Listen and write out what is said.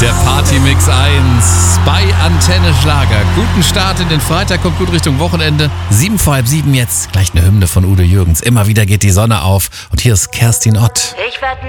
Der Partymix 1 bei Antenne Schlager. Guten Start in den Freitag, kommt gut Richtung Wochenende. 7 vor halb 7 jetzt. Gleich eine Hymne von Udo Jürgens. Immer wieder geht die Sonne auf. Und hier ist Kerstin Ott. Ich werd